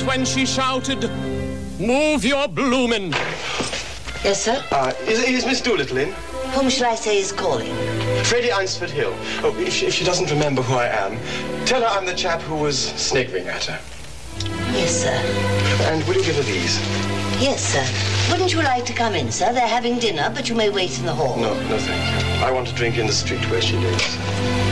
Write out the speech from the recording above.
when she shouted, "Move your bloomin'." Yes, sir? Is Miss Doolittle in? Whom shall I say is calling? Freddie Eynsford Hill. Oh, if she doesn't remember who I am, tell her I'm the chap who was sniggering at her. Yes, sir. And will you give her these? Yes, sir. Wouldn't you like to come in, sir? They're having dinner, but you may wait in the hall. No, thank you. I want to drink in the street where she lives.